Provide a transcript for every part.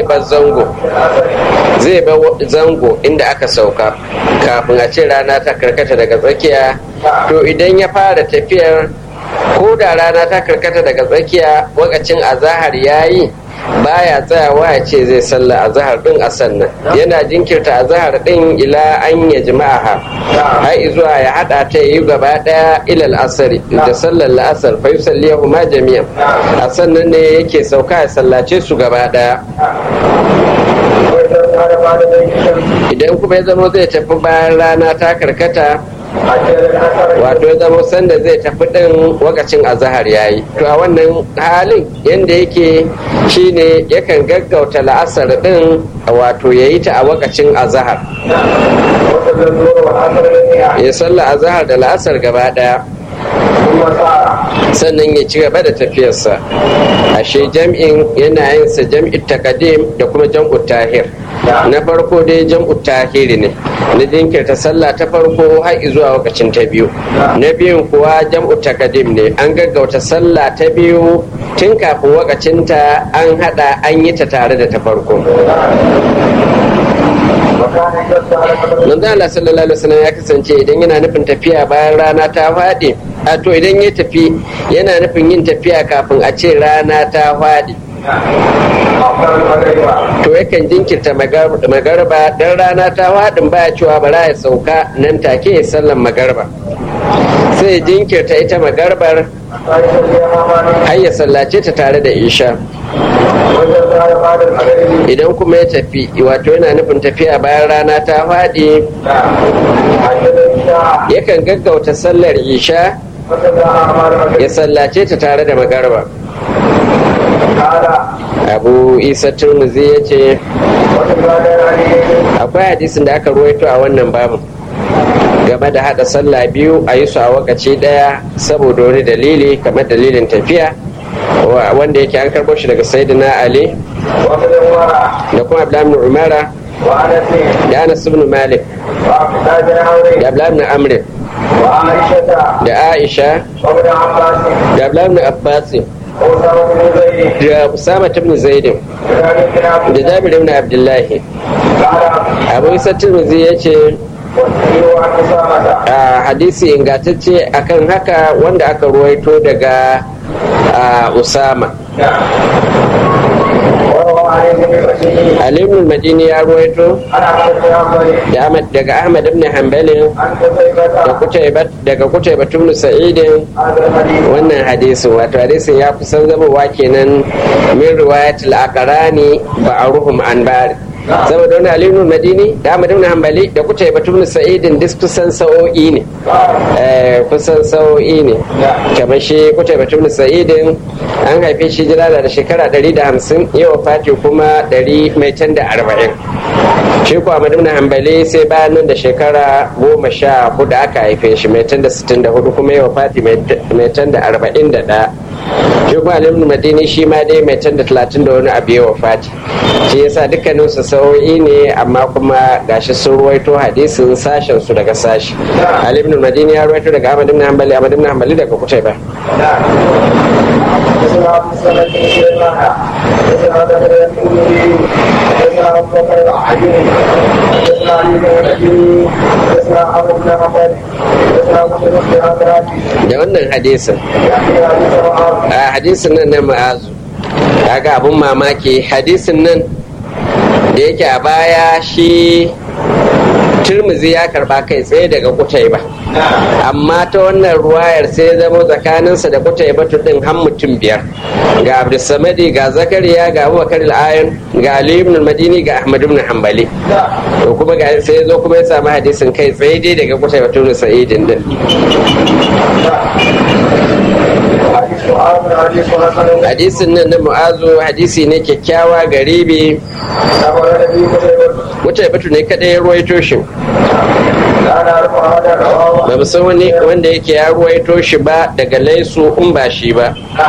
bar zango inda aka sauka kafin a ce rana ta karkata daga tsakiya, to idan ya fara tafiyar ko da rana ta karkata daga tsakiya lokacin azahar yayi baya tsayawa ya ce zai salla azahar din a sannan, yana jinkirta azahar din ila an ya jima'aha har zuwa ya hada ta yi gaba daya ilal asari da sallar la'asar fa yusallihu ma jami'an, a sannan ne yake sauka ya sallace su gaba daya. Idan kuma ya zama zai tafi bayan rana ta karkata, wato ya zama sanda zai tafi ɗin wakacin azahar yayi, to a wannan halin yadda yake shine yakan gaggauta la'asar ɗin wato ya yi ta a wakacin azahar, ya salla azahar da la'asar gaba ɗaya, sannan ya ci gaba da tafiyarsa. Ashe jam'in yana yin sa jam'in taqdim da kuma jam'u tahir. Na farko dai jam'u tahiri ne, na jinkirta sallah ta farko har zuwa lokacin ta biyu. Na biyun kuwa jam'u taqdim ne, an gaggauta sallah ta biyu tun kafin lokacinta, an hada an yi ta tare da ta farko. Manzo Allah sallallahu alaihi wasallam ya kasance idan yana nufin tafiya bayan rana ta faɗi, to idan ya tafi yana nufin yin tafiya kafin a ce rana ta faɗi, to yakan jinkirta magarba dan rana ta faɗin baya cewa bara ya sauka nan take ya sallan magarba, sai jinkirta ita magarbar har ya sallace ta tare da isha. Idan kuma ya tafi wato yana nufin tafiya bayan rana ta faɗi, yakan gaggauta sallar isha ya sallace ta tare da magarba. Abu Isa Turmuzi ya ce akwai hadisin da aka ruwaito a wannan babu game da hada sallah biyu a yi su a wakaci daya saboda wani dalili kamar dalilin tafiya, wanda yake an karbo shi daga Sayyidina Ali da kuma Abdullah ibn Umara da Anas ibn Malik da Abdullah ibn Amr da Aisha da Abdullah ibn Abbas da Usama ibn Zaid da Jabir ibn Abdullah. Abu Isa Tirmidhi yace hadisi ingantacce akan haka wanda aka ruwaito daga Usama. Ali ibn Madini ya ruwaito daga Ahmad ibn Hanbali daga Kutayba ibn Sa'id wannan hadisin, wato hadisin ya kusan zamowa kenan min riwayatul aqrani ba'ruhum an bari, saboda wani Ali ibn Madini da Ahmad ibn Hanbali da Kutayba ibn Sa'id duk kusan sa'o'i ne, kamar shi Kutayba ibn Sa'id an haife shi jira da shekara 150, yawa fati kuma 140. Shi ko Ahmad ibn Hanbali sai bayan nan da shekara 14 aka haife shi, 164 kuma yawa fati 141. Shi ko Ali ibn Madini shi ma dai 130 da wani abu yawa fati. Shi yasa dukkanin su sau'i ne, amma kuma gashi sun ruwaito hadisin sashen su daga sashi. Ali ibn Madini ya ruwaito daga Ahmad ibn Hanbali, Ahmad ibn Hanbali daga Kutayba. Da wannan hadisin nan na Mu'azu, kaga abun mamaki, hadisin nan da yake a baya shi Tirmidhi ya karba kai tsaye daga Kutayba, amma ta wannan ruwayar sai zama tsakaninsa da Kutayba din har mutum biyar, ga Abdussamadi, ga Zakariya, ga Abubakar al-Ayan, ga Ali ibn Madini, ga Ahmad ibn Hanbali. To kuma ga sai zo kuma ya samu hadisin kai tsaye dai daga Kutayba ibn Sa'id din. Hadisin nan na Mu'azu hadisi ne kyakkyawa garibi, Kutayba ne kadai ya ruwaito shi, ba mu san wani wanda yake ya ruwaito shi ba daga Laisu in ba shi ba.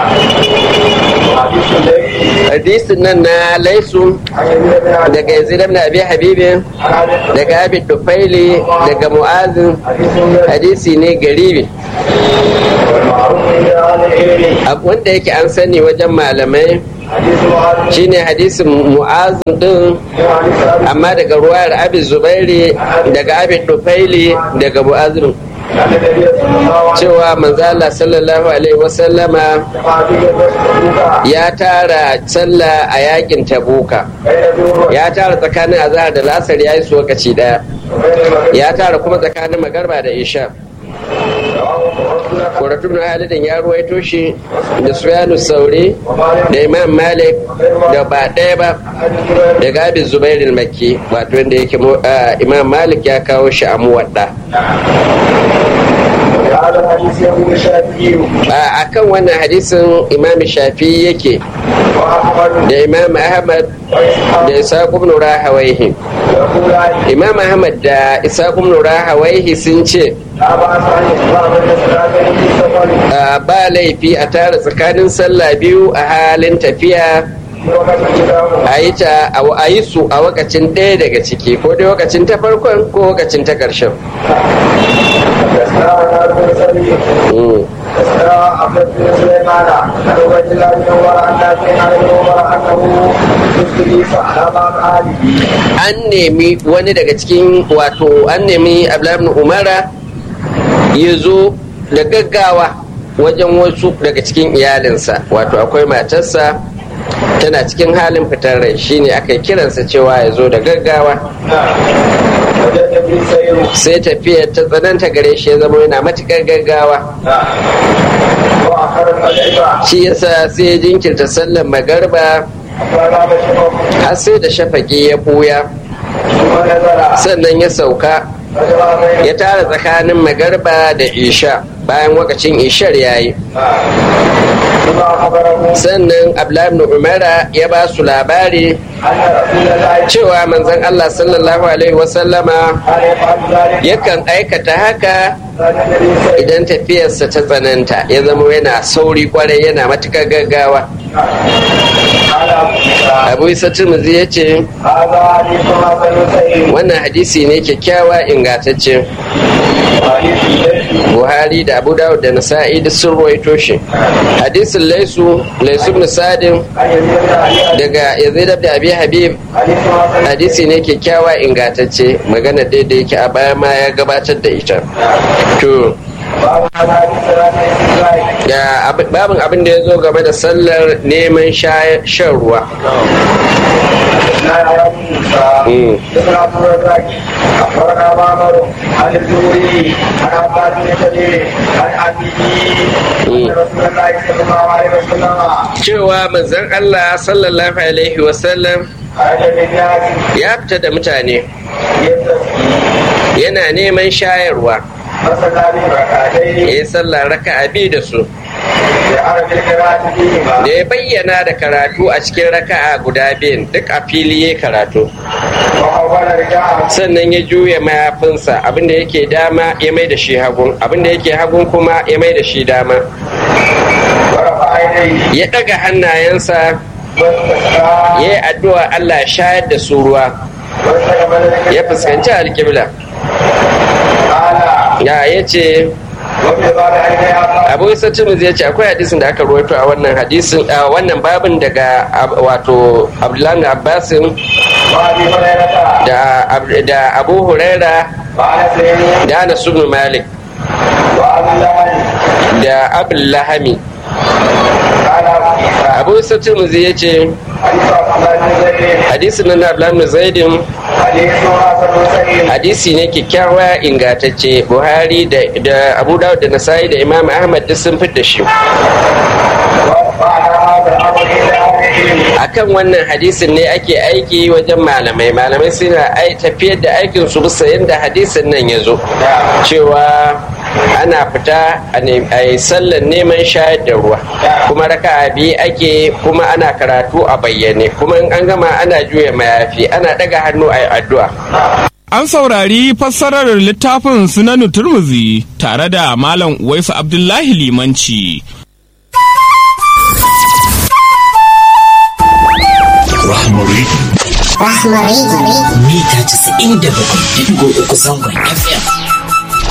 Hadisin nan na Laisu daga Yazid ibn Abi Habib daga Abi Tufaili daga Mu'azin, hadisi ne garibi wanda yake an sani wajen malamai shine hadisin mu'azin din amma daga ruwayar abi zubairi daga abi dufaili daga mu'azin cewa manzala sallallahu alaihi wasallama ya tara sallah a yakin tabuka, ya tara tsakanin azhar da lasar ya yi su lokaci daya, ya tara kuma tsakanin magarba da isha. Kuratu ibn Halidin ya ruwaito shi da Sufyanu Sauri da Imam Malik da ba ɗaya ba daga Abi Zubair al-Makki, wato wanda yake Imam Malik ya kawo shi a Muwadda. A kan wannan hadisin Imam Shafi yake da Imam Ahmad da Ishaq ibn Rahawayhi. Imam Ahmad da Ishaq ibn Rahawayhi sun ce ba laifi a tara tsakanin sallah biyu a halin tafiya a yi su a wakacin ɗaya daga ciki, ko dai wakacin ta farkon ko wakacin ta ƙarshen. An nemi wani daga cikin wato an nemi Abdullahi ibn Umara ya zo da gaggawa wajen wasu daga cikin iyalinsa, wato akwai matarsa tana cikin halin fitar rai, shine aka kiransa cewa ya zo da gaggawa. Sai tafiyar ta tsananta gare shi, ya zama yana matuƙar gaggawa, shi yasa sai ya jinkirta sallar magarba har sai da shafaƙi ya ɓuya, sannan ya sauka ya tara tsakanin magarba da isha bayan wakacin ishar yayi. Sannan Abdullahi ibn Umara ya ba su labari cewa manzon Allah sallallahu alaihi wasallama yakan aikata haka idan tafiyarsa ta tsananta, ya zama yana sauri kwarai, yana matuƙar gaggawa. Abu Isa Tirmidhi ya ce wannan hadisi ne kyakkyawa ingantacce. Buhari da Abu Dawud da Nasa'i da sun ruwaito shi. Hadisin Laisu ibn Sa'din daga Yazid ibn Abi Habib hadisi ne kyakkyawa ingantacce, magana daidai yake a baya ma ya gabatar da ita. To da babin abin da ya zo game da sallar neman shan ruwa. Cewa manzon Allah sallallahu alaihi wasallam ya fita da mutane yana neman shayarwa, ya yi sallah raka'a biyu da su, da ya bayyana da karatu a cikin raka'a guda biyun duk a fili ya karatu, sannan ya juya mayafinsa, abinda yake dama ya mai da shi hagun, abinda yake hagun kuma ya mai da shi dama, ya ɗaga hannayensa ya yi addu'a Allah ya shayar da su ruwa, ya fuskanci alƙibla. Ya ce Abu Isa Tirmidhi ya ce akwai hadisin da aka rawaito a wannan hadisin a wannan babin daga wato Abdullahi ibn Abbas da Abu Huraira da Anas ibn Malik da Abul Lahami. Abu Isa Tirmidhi ya ce hadisin na Abdullahi ibn Zaidin hadisi ne kyakkyawa ingantacce. Buhari da Abu Dawud da Nasa'i da Imam Ahmad duk sun fitar shi. Akan wannan hadisin ne ake aiki wajen malamai suna tafiyar da aikin su bisa yadda hadisin nan ya zo, cewa ana fita a yi sallar neman shayar da ruwa, kuma raka'a biyu ake, kuma ana karatu a bayyane, kuma in an gama ana juya mayafi, ana daga hannu a yi addu'a. An saurari fassarar littafin Sunan Tirmidhi tare da Malam Uwaisu Abdullahi Limanci. Rahmari mita 97.3 zangon FM.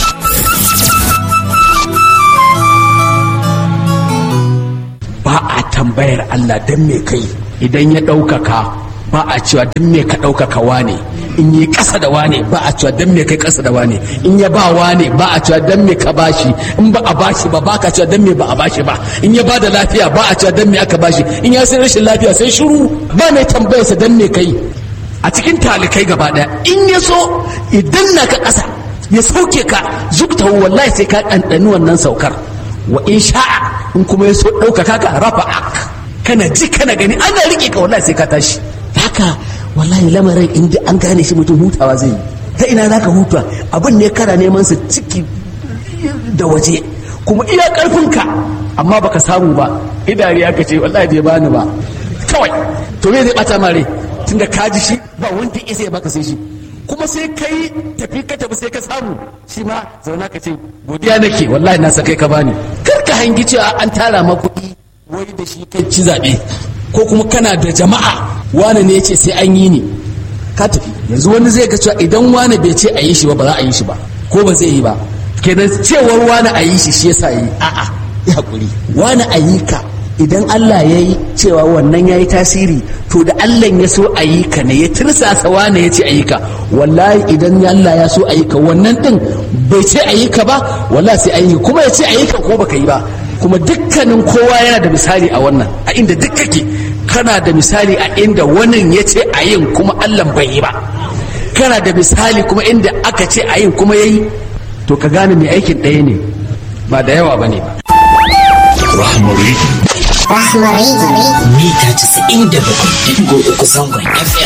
Ba a tambayar Allah dan me kai. Idan ya ɗaukaka ba a cewa dan me ka ɗaukaka wane, in yi ƙasa da wane ba a cewa dan me kai ƙasa da wane, in ya ba wane ba a cewa dan me ka bashi, in ba a bashi ba ka cewa dan me ba a bashi ba, in ya ba da lafiya ba a cewa dan me aka bashi, in ya sai rashin lafiya sai shiru, ba mai tambayarsa dan me kai. A cikin talikai gaba ɗaya in ya so idan na ka ƙasa ya sauke ka zuktahu wallahi sai ka ɗanɗani wannan saukar, wa in sha'a in kuma ya so ɗaukaka ka rafa'ak, kana ji kana gani ana riƙe ka wallahi sai ka tashi. Haka wallahi lamarin inda an gane shi mutum hutawa zai yi. Ta ina za ka huta? Abin ne kana neman sa ciki da waje kuma iya ƙarfinka amma baka samu ba, idari aka ce wallahi bai bani ba kawai, to me zai bata mare tunda ka ji shi ba wanda ya sai baka sai shi, kuma sai kai tafi sai ka samu shi ma zauna ka ce godiya nake wallahi na sakai ka bani. Kar ka hangi cewa an tara ma kuɗi wai da shi kai ci zaɓe, ko kuma kana da jama'a wane ne ya ce sai an yi ni ka tafi. Yanzu wani zai ga cewa idan wane bai ce a yi shi ba za a yi shi ba, ko ba zai yi ba, kenan cewar wane a yi shi yasa yi. A'a ya hakuri, wane a yi ka idan Allah ya yi cewa wannan ya yi tasiri, to da Allah ya so a yi ka ne ya tirsasa wane ya ce a yi ka, wallahi idan Allah ya so a yi ka wannan din bai ce a yi ka ba wallahi sai an yi, kuma ya ce a yi ka ko baka yi ba. Kuma dukkanin kowa yana da misali a wannan, a inda duk kake kana da misali a inda wannan ya ce a yin kuma Allah bai yi ba, kana da misali kuma inda aka ce a yin kuma ya yi, to ka gane mai aikin ɗaya ne ba da yawa ba ne ba. Rahmari mita 97.3 zangon FM.